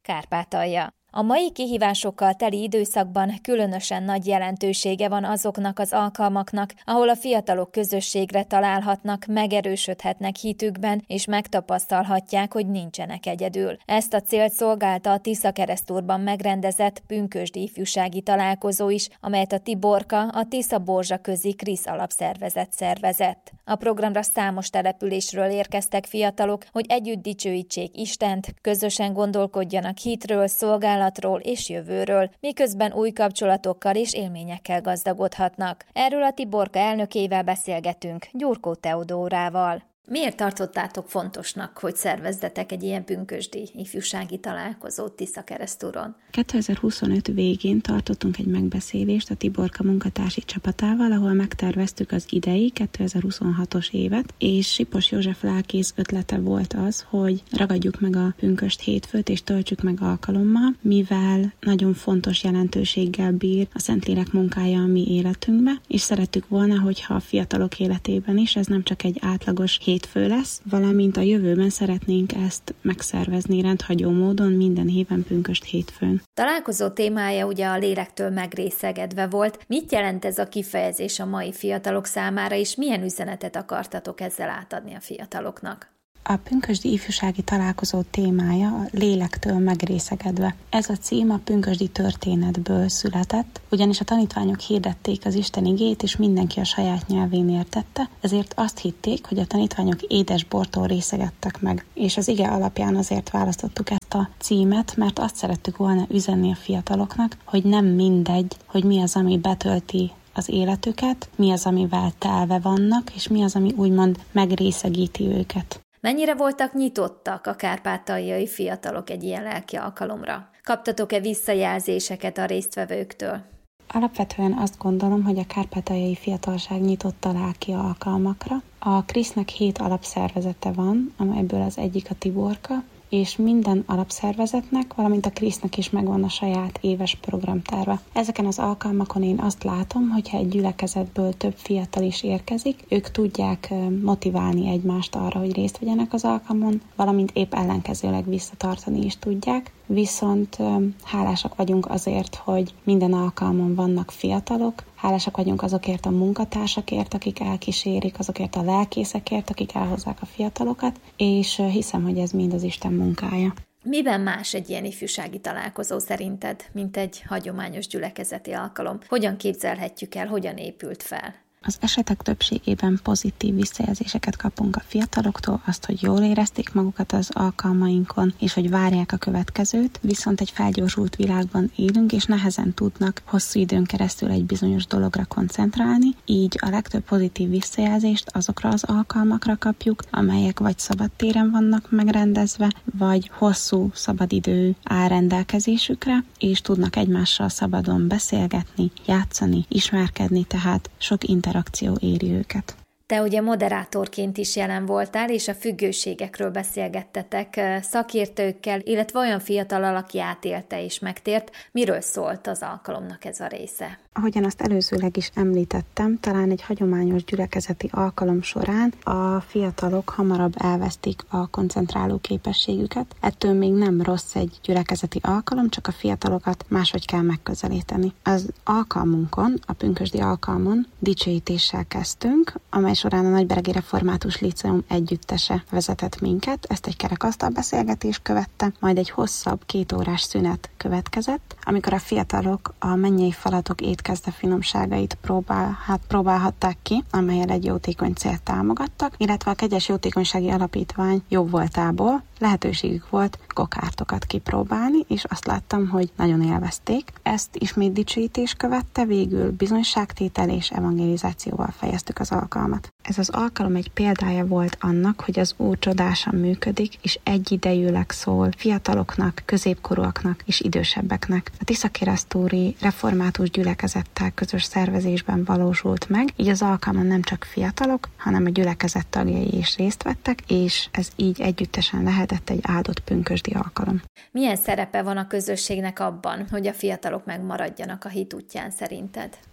Kárpátalja. A mai kihívásokkal teli időszakban különösen nagy jelentősége van azoknak az alkalmaknak, ahol a fiatalok közösségre találhatnak, megerősödhetnek hitükben, és megtapasztalhatják, hogy nincsenek egyedül. Ezt a célt szolgálta a Tiszakeresztúrban megrendezett pünkösdi ifjúsági találkozó is, amelyet a Tiborka, a Tisza-Borzsa közi Krisz alapszervezet szervezett. A programra számos településről érkeztek fiatalok, hogy együtt dicsőítsék Istent, közösen gondolkodjanak hitről, szolgálatról és jövőről, miközben új kapcsolatokkal és élményekkel gazdagodhatnak. Erről a Tiborka elnökével beszélgetünk, Gyurkó Teodórával. Miért tartottátok fontosnak, hogy szervezzetek egy ilyen pünkösdi ifjúsági találkozót Tiszakeresztúron? 2025 végén tartottunk egy megbeszélést a Tiborka munkatársi csapatával, ahol megterveztük az idei 2026-os évet, és Sipos József lelkész ötlete volt az, hogy ragadjuk meg a pünkösd hétfőt és töltsük meg alkalommal, mivel nagyon fontos jelentőséggel bír a Szentlélek munkája a mi életünkbe, és szerettük volna, hogyha a fiatalok életében is ez nem csak egy átlagos hétfő lesz, valamint a jövőben szeretnénk ezt megszervezni rendhagyó módon minden héten pünkösd hétfőn. Találkozó témája ugye a lélektől megrészegedve volt. Mit jelent ez a kifejezés a mai fiatalok számára, és milyen üzenetet akartatok ezzel átadni a fiataloknak? A pünkösdi ifjúsági találkozó témája a lélektől megrészegedve. Ez a cím a pünkösdi történetből született, ugyanis a tanítványok hirdették az Isten igét, és mindenki a saját nyelvén értette, ezért azt hitték, hogy a tanítványok édes bortól részegedtek meg. És az ige alapján azért választottuk ezt a címet, mert azt szerettük volna üzenni a fiataloknak, hogy nem mindegy, hogy mi az, ami betölti az életüket, mi az, amivel telve vannak, és mi az, ami úgymond megrészegíti őket. Mennyire voltak nyitottak a kárpátaljai fiatalok egy ilyen lelki alkalomra? Kaptatok-e visszajelzéseket a résztvevőktől? Alapvetően azt gondolom, hogy a kárpátaljai fiatalság nyitott a lelki alkalmakra. A Krisznek 7 alapszervezete van, amelyből az egyik a Tiborka, és minden alapszervezetnek, valamint a Krisznek is megvan a saját éves programterve. Ezeken az alkalmakon én azt látom, hogyha egy gyülekezetből több fiatal is érkezik, ők tudják motiválni egymást arra, hogy részt vegyenek az alkalmon, valamint épp ellenkezőleg visszatartani is tudják. Viszont hálásak vagyunk azért, hogy minden alkalmon vannak fiatalok, hálásak vagyunk azokért a munkatársakért, akik elkísérik, azokért a lelkészekért, akik elhozzák a fiatalokat, és hiszem, hogy ez mind az Isten munkája. Miben más egy ilyen ifjúsági találkozó szerinted, mint egy hagyományos gyülekezeti alkalom? Hogyan képzelhetjük el, hogyan épült fel? Az esetek többségében pozitív visszajelzéseket kapunk a fiataloktól, azt, hogy jól érezték magukat az alkalmainkon, és hogy várják a következőt, viszont egy felgyorsult világban élünk, és nehezen tudnak hosszú időn keresztül egy bizonyos dologra koncentrálni, így a legtöbb pozitív visszajelzést azokra az alkalmakra kapjuk, amelyek vagy szabadtéren vannak megrendezve, vagy hosszú szabadidő áll rendelkezésükre, és tudnak egymással szabadon beszélgetni, játszani, ismerkedni, tehát sok interakció éri őket. Te ugye moderátorként is jelen voltál, és a függőségekről beszélgettetek szakértőkkel, illetve olyan fiatallal, aki átélte és megtért. Miről szólt az alkalomnak ez a része? Ahogyan azt előzőleg is említettem, talán egy hagyományos gyülekezeti alkalom során a fiatalok hamarabb elvesztik a koncentráló képességüket. Ettől még nem rossz egy gyülekezeti alkalom, csak a fiatalokat máshogy kell megközelíteni. Az alkalmunkon, a pünkösdi alkalmon dicsőítéssel kezdtünk, amely során a Nagyberegi Református Líceum együttese vezetett minket. Ezt egy kerekasztal beszélgetés követte, majd egy hosszabb 2 órás szünet következett, amikor a fiatalok a mennyei falatok étkezde finomságait próbálhatták ki, amellyel egy jótékony célt támogattak, illetve a Kegyes Jótékonysági Alapítvány jóvoltából lehetőségük volt gokártokat kipróbálni, és azt láttam, hogy nagyon élvezték. Ezt ismét dicsőítés követte, végül bizonyságtétel és evangelizációval fejeztük az alkalmat. Ez az alkalom egy példája volt annak, hogy az Úr csodásan működik, és egyidejűleg szól fiataloknak, középkorúaknak és idősebbeknek. A Tiszakeresztúri református gyülekezettel közös szervezésben valósult meg, így az alkalmon nem csak fiatalok, hanem a gyülekezet tagjai is részt vettek, és ez így együttesen lehetett egy áldott pünkösdi alkalom. Milyen szerepe van a közösségnek abban, hogy a fiatalok megmaradjanak a hit útján szerinted?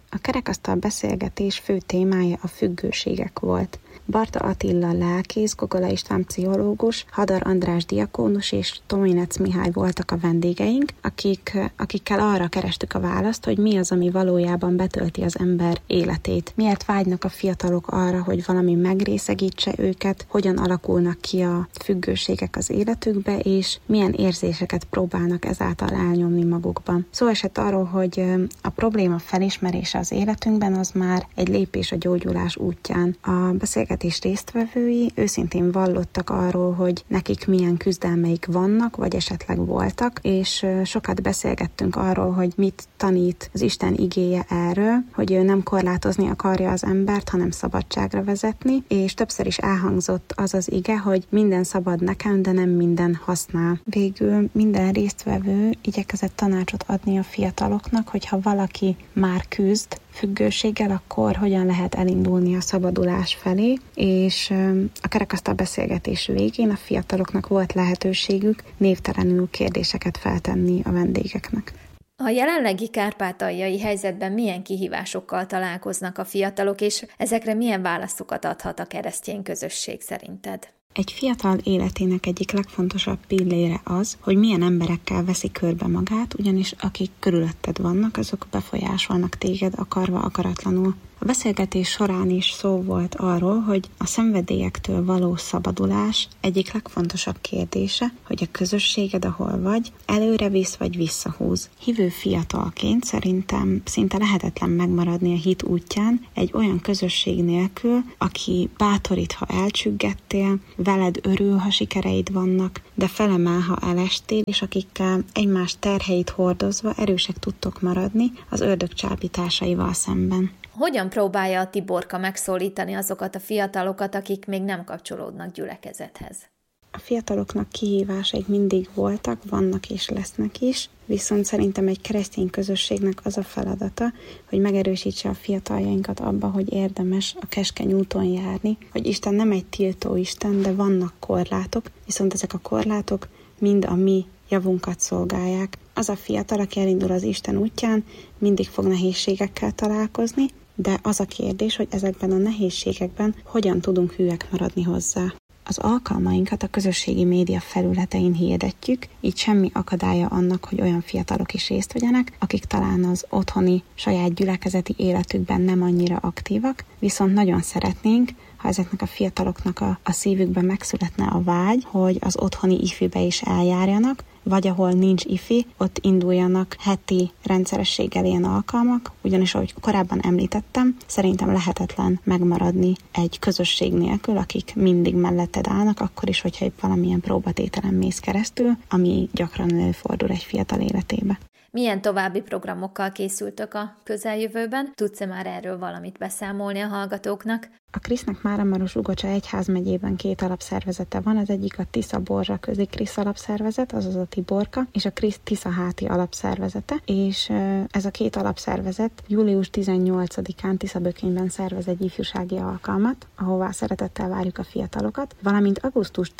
A kerekasztal beszélgetés fő témája a függőségek volt. Barta Attila lelkész, Gogola István pszichológus, Hadar András diakónus és Tominec Mihály voltak a vendégeink, akikkel arra kerestük a választ, hogy mi az, ami valójában betölti az ember életét. Miért vágynak a fiatalok arra, hogy valami megrészegítse őket, hogyan alakulnak ki a függőségek az életükbe, és milyen érzéseket próbálnak ezáltal elnyomni magukban. Szó esett arról, hogy a probléma felismerése az életünkben az már egy lépés a gyógyulás útján. A beszélgetés résztvevői őszintén vallottak arról, hogy nekik milyen küzdelmeik vannak, vagy esetleg voltak, és sokat beszélgettünk arról, hogy mit tanít az Isten igéje erről, hogy ő nem korlátozni akarja az embert, hanem szabadságra vezetni, és többször is elhangzott az az ige, hogy minden szabad nekem, de nem minden használ. Végül minden résztvevő igyekezett tanácsot adni a fiataloknak, hogyha valaki már küzd függőséggel, akkor hogyan lehet elindulni a szabadulás felé, és a kerekasztal beszélgetés végén a fiataloknak volt lehetőségük névtelenül kérdéseket feltenni a vendégeknek. A jelenlegi kárpátaljai helyzetben milyen kihívásokkal találkoznak a fiatalok, és ezekre milyen válaszokat adhat a keresztény közösség szerinted? Egy fiatal életének egyik legfontosabb pillére az, hogy milyen emberekkel veszi körbe magát, ugyanis akik körülötted vannak, azok befolyásolnak téged akarva, akaratlanul. A beszélgetés során is szó volt arról, hogy a szenvedélyektől való szabadulás egyik legfontosabb kérdése, hogy a közösséged, ahol vagy, előre visz vagy visszahúz. Hívő fiatalként szerintem szinte lehetetlen megmaradni a hit útján egy olyan közösség nélkül, aki bátorít, ha elcsüggettél, veled örül, ha sikereid vannak, de felemel, ha elestél, és akikkel egymás terheit hordozva erősek tudtok maradni az ördög csábításaival szemben. Hogyan próbálja a Tiborka megszólítani azokat a fiatalokat, akik még nem kapcsolódnak gyülekezethez? A fiataloknak kihívásaik mindig voltak, vannak és lesznek is, viszont szerintem egy keresztény közösségnek az a feladata, hogy megerősítse a fiataljainkat abba, hogy érdemes a keskeny úton járni, hogy Isten nem egy tiltó Isten, de vannak korlátok, viszont ezek a korlátok mind a mi javunkat szolgálják. Az a fiatal, aki elindul az Isten útján, mindig fog nehézségekkel találkozni, de az a kérdés, hogy ezekben a nehézségekben hogyan tudunk hűek maradni hozzá. Az alkalmainkat a közösségi média felületein hirdetjük, így semmi akadálya annak, hogy olyan fiatalok is részt vegyenek, akik talán az otthoni saját gyülekezeti életükben nem annyira aktívak, viszont nagyon szeretnénk, ha ezeknek a fiataloknak a szívükben megszületne a vágy, hogy az otthoni ifibe is eljárjanak, vagy ahol nincs ifi, ott induljanak heti rendszerességgel ilyen alkalmak, ugyanis ahogy korábban említettem, szerintem lehetetlen megmaradni egy közösség nélkül, akik mindig melletted állnak, akkor is, hogyha épp valamilyen próbatételen mész keresztül, ami gyakran előfordul egy fiatal életébe. Milyen további programokkal készültök a közeljövőben? Tudsz-e már erről valamit beszámolni a hallgatóknak? A Krisznek Máramaros-Ugocsa egyházmegyében 2 alapszervezete van, az egyik a Tisza-Borzsa Közi Krisz alapszervezet, azaz a Tiborka, és a Krisz Tiszaháti alapszervezete, és ez a 2 alapszervezet július 18-án Tiszabökényben szervez egy ifjúsági alkalmat, ahová szeretettel várjuk a fiatalokat, valamint augusztus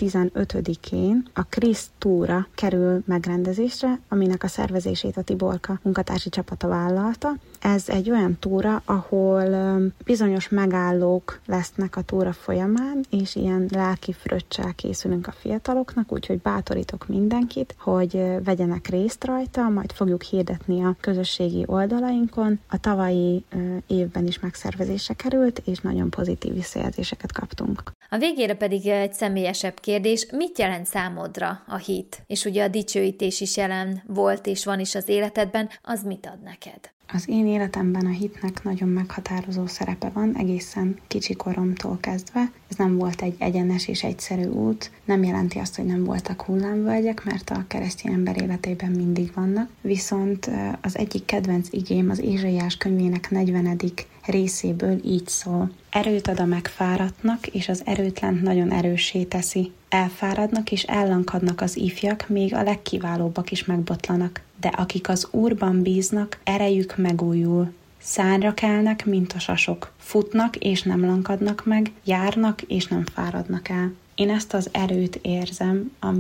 15-én a Krisz túra kerül megrendezésre, aminek a szervezését a Tiborka munkatársi csapata vállalta. Ez egy olyan túra, ahol bizonyos megállók lesznek a túra folyamán, és ilyen lelki fröccsel készülünk a fiataloknak, úgyhogy bátorítok mindenkit, hogy vegyenek részt rajta, majd fogjuk hirdetni a közösségi oldalainkon. A tavalyi évben is megszervezésre került, és nagyon pozitív visszajelzéseket kaptunk. A végére pedig egy személyesebb kérdés, mit jelent számodra a hit? És ugye a dicsőítés is jelen volt és van is az életedben, az mit ad neked? Az én életemben a hitnek nagyon meghatározó szerepe van, egészen kicsi koromtól kezdve. Ez nem volt egy egyenes és egyszerű út, nem jelenti azt, hogy nem voltak hullámvölgyek, mert a keresztény ember életében mindig vannak. Viszont az egyik kedvenc igém az Ézsaiás könyvének 40. részéből így szól. Erőt ad a megfáradtnak, és az erőtlent nagyon erőssé teszi. Elfáradnak és ellankadnak az ifjak, még a legkiválóbbak is megbotlanak. De akik az Úrban bíznak, erejük megújul. Szárnyra kelnek, mint a sasok. Futnak és nem lankadnak meg, járnak és nem fáradnak el. Én ezt az erőt érzem, amit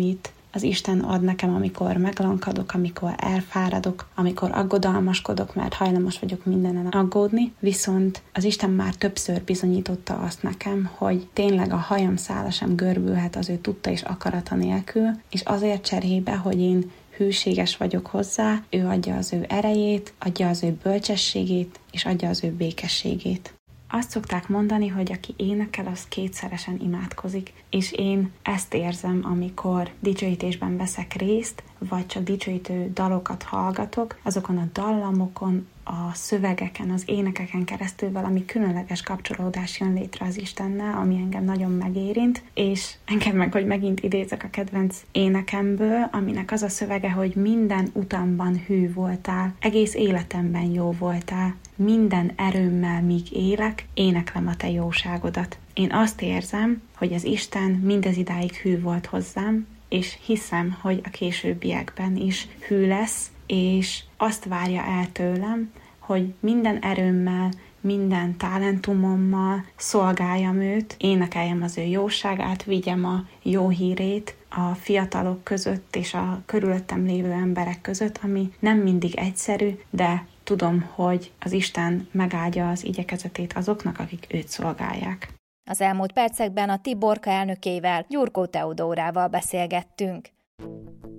az Isten ad nekem, amikor meglankadok, amikor elfáradok, amikor aggodalmaskodok, mert hajlamos vagyok mindenen aggódni, viszont az Isten már többször bizonyította azt nekem, hogy tényleg a hajam szála sem görbülhet az ő tudta és akarata nélkül, és azért cserébe, hogy én hűséges vagyok hozzá, ő adja az ő erejét, adja az ő bölcsességét, és adja az ő békességét. Azt szokták mondani, hogy aki énekel, az kétszeresen imádkozik, és én ezt érzem, amikor dicsőítésben veszek részt, vagy csak dicsőítő dalokat hallgatok, azokon a dallamokon, a szövegeken, az énekeken keresztül valami különleges kapcsolódás jön létre az Istennel, ami engem nagyon megérint, és engem meg, hogy megint idézek a kedvenc énekemből, aminek az a szövege, hogy minden utamban hű voltál, egész életemben jó voltál, minden erőmmel, míg élek, éneklem a te jóságodat. Én azt érzem, hogy az Isten mindezidáig hű volt hozzám, és hiszem, hogy a későbbiekben is hű lesz, és azt várja el tőlem, hogy minden erőmmel, minden talentumommal szolgáljam őt, énekeljem az ő jóságát, vigyem a jó hírét a fiatalok között és a körülöttem lévő emberek között, ami nem mindig egyszerű, de tudom, hogy az Isten megáldja az igyekezetét azoknak, akik őt szolgálják. Az elmúlt percekben a Tiborka elnökével, Gyurkó Teodórával beszélgettünk.